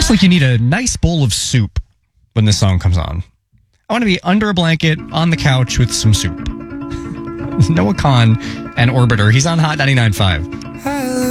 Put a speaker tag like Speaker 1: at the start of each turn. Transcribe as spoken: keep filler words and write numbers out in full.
Speaker 1: Almost like you need a nice bowl of soup when this song comes on. I want to be under a blanket on the couch with some soup. Noah Kahan and Orbiter. He's on Hot ninety-nine point five.